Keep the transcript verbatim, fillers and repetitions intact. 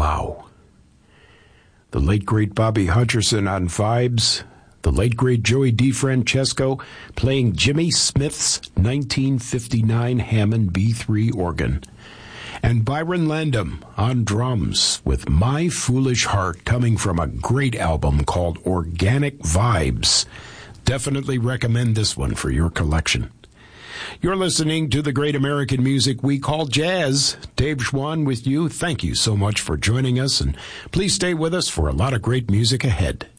Wow. The late, great Bobby Hutcherson on vibes. The late, great Joey DeFrancesco playing Jimmy Smith's nineteen fifty-nine Hammond B three organ. And Byron Landam on drums with My Foolish Heart, coming from a great album called Organic Vibes. Definitely recommend this one for your collection. You're listening to the great American music we call jazz. Dave Schwann with you. Thank you so much for joining us, and please stay with us for a lot of great music ahead.